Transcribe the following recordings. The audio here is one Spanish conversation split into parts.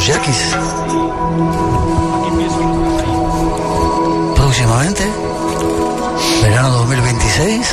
los yaquis. Próximamente, verano 2026,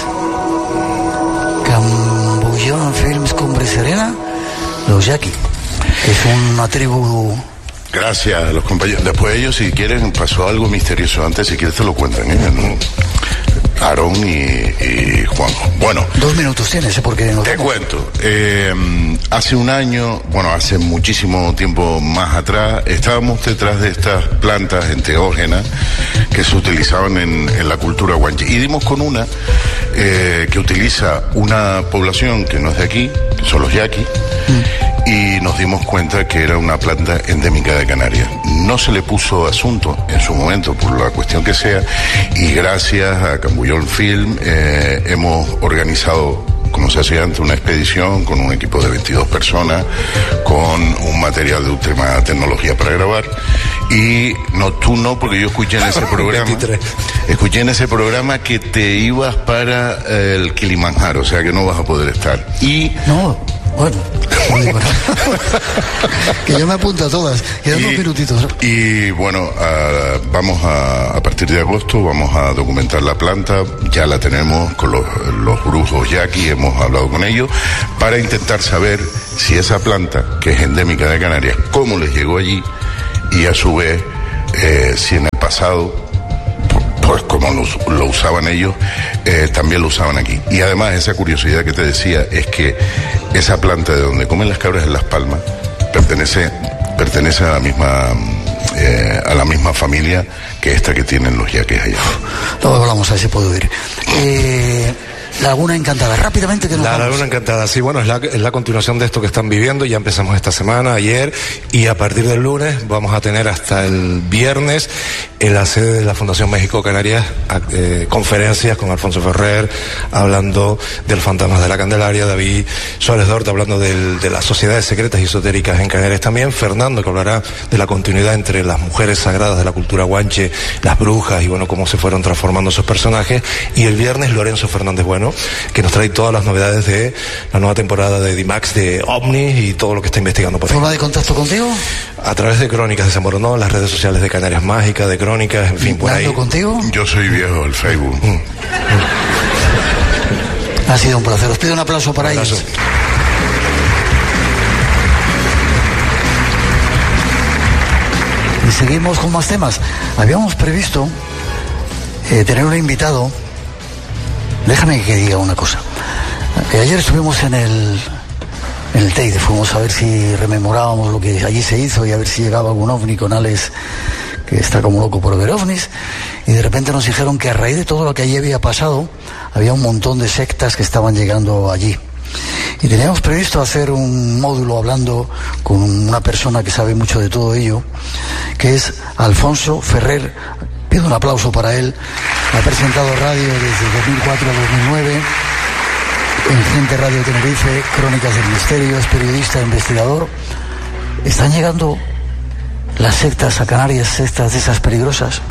Cambullón Films Cumbre Serena, los yaquis, que es una tribu. Gracias a los compañeros. Después ellos, si quieren, pasó algo misterioso antes, si quieres te lo cuentan, Aarón y Juanjo. Bueno. 2 minutos tienes, porque te cuento. Hace un año, hace muchísimo tiempo más atrás, estábamos detrás de estas plantas enteógenas que se utilizaban en la cultura guanche. Y dimos con una que utiliza una población que no es de aquí, que son los yaquis, y nos dimos cuenta que era una planta endémica de Canarias. No se le puso asunto en su momento, por la cuestión que sea, y gracias a Cambullón Film hemos organizado, como se hacía antes, una expedición con un equipo de 22 personas, con un material de última tecnología para grabar. Y no, tú no, porque yo escuché en ese programa 23. Escuché en ese programa que te ibas para el Kilimanjaro, o sea que no vas a poder estar. Y no, bueno, que yo me apunto a todas, quedan 2 minutitos. Y bueno, vamos a partir de agosto vamos a documentar la planta. Ya la tenemos con los brujos yaquis, hemos hablado con ellos para intentar saber si esa planta, que es endémica de Canarias, cómo les llegó allí, y a su vez si en el pasado, pues como lo usaban ellos, también lo usaban aquí. Y además esa curiosidad que te decía es que esa planta de donde comen las cabras en Las Palmas pertenece a la misma familia que esta que tienen los yaquis allá. Luego hablamos, a ver si puedo ir. Laguna Encantada, rápidamente que nos vamos. Laguna Encantada, sí, bueno, es la continuación de esto que están viviendo. Ya empezamos esta semana, ayer, y a partir del lunes vamos a tener hasta el viernes en la sede de la Fundación México Canarias conferencias con Alfonso Ferrer, hablando del Fantasmas de la Candelaria, David Suárez Dort hablando de las sociedades secretas y esotéricas en Canarias también, Fernando, que hablará de la continuidad entre las mujeres sagradas de la cultura guanche, las brujas, y bueno, cómo se fueron transformando esos personajes, y el viernes Lorenzo Fernández Bueno, que nos trae todas las novedades de la nueva temporada de D-Max, de OVNIs y todo lo que está investigando por ahí. ¿Forma de contacto contigo? A través de Crónicas de Zamboronó, las redes sociales de Canarias Mágicas, de Crónicas, en fin, por ahí. ¿Contigo? Yo soy viejo del Facebook. Ha sido un placer. Os pido un aplauso para ellos. Y seguimos con más temas. Habíamos previsto tener un invitado. Déjame que diga una cosa. Ayer estuvimos en el Teide, fuimos a ver si rememorábamos lo que allí se hizo y a ver si llegaba algún ovni con Alex, que está como loco por ver ovnis, y de repente nos dijeron que a raíz de todo lo que allí había pasado, había un montón de sectas que estaban llegando allí. Y teníamos previsto hacer un módulo hablando con una persona que sabe mucho de todo ello, que es Alfonso Ferrer. Pido un aplauso para él. Ha presentado radio desde 2004 a 2009 en Gente Radio Tenerife, Crónicas del Misterio, es periodista e investigador. ¿Están llegando las sectas a Canarias, sectas de esas peligrosas?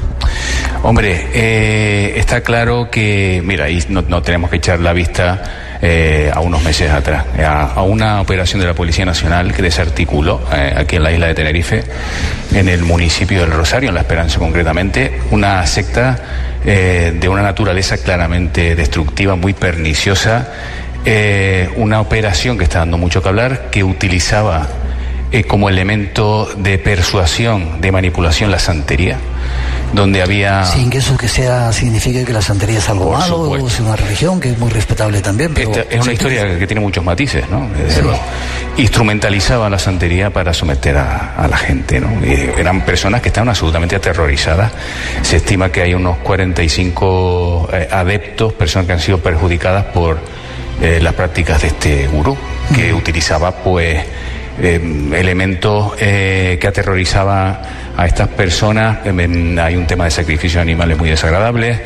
Hombre, está claro que, mira, ahí no tenemos que echar la vista a unos meses atrás, a una operación de la Policía Nacional que desarticuló aquí en la isla de Tenerife, en el municipio del Rosario, en La Esperanza concretamente, una secta de una naturaleza claramente destructiva, muy perniciosa, una operación que está dando mucho que hablar, que utilizaba como elemento de persuasión, de manipulación, la santería, donde había... Sin que eso signifique que la santería es algo malo, o es una religión que es muy respetable también, pero... Es una historia que tiene muchos matices, ¿no? Sí. Instrumentalizaba la santería para someter a la gente, ¿no? Eran personas que estaban absolutamente aterrorizadas. Se estima que hay unos 45 adeptos, personas que han sido perjudicadas por las prácticas de este gurú, que utilizaba, pues... elementos que aterrorizaban a estas personas. Hay un tema de sacrificio de animales muy desagradables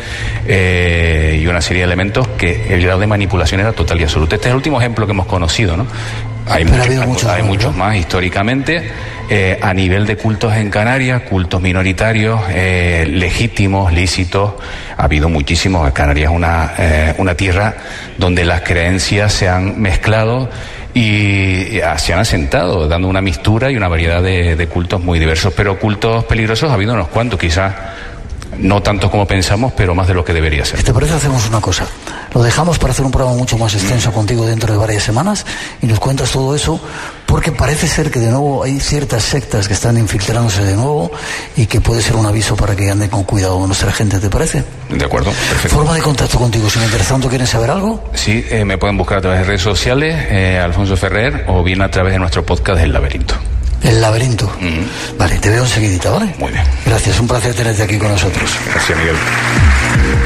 y una serie de elementos que el grado de manipulación era total y absoluto. Este es el último ejemplo que hemos conocido, ¿no? Hay muchos más históricamente. A nivel de cultos en Canarias, cultos minoritarios, legítimos, lícitos, ha habido muchísimos. Canarias es una tierra donde las creencias se han mezclado y se han asentado, dando una mixtura y una variedad de cultos muy diversos. Pero cultos peligrosos ha habido unos cuantos, quizás no tantos como pensamos, pero más de lo que debería ser. ¿Te parece? Hacemos una cosa. Lo dejamos para hacer un programa mucho más extenso contigo dentro de varias semanas y nos cuentas todo eso, porque parece ser que de nuevo hay ciertas sectas que están infiltrándose de nuevo y que puede ser un aviso para que anden con cuidado nuestra gente, ¿te parece? De acuerdo, perfecto. ¿Forma de contacto contigo? Si mientras tanto quieren saber algo. Sí, me pueden buscar a través de redes sociales, Alfonso Ferrer, o bien a través de nuestro podcast El Laberinto. El Laberinto. Vale, te veo enseguidita, ¿vale? Muy bien. Gracias, un placer tenerte aquí con nosotros. Gracias, Miguel.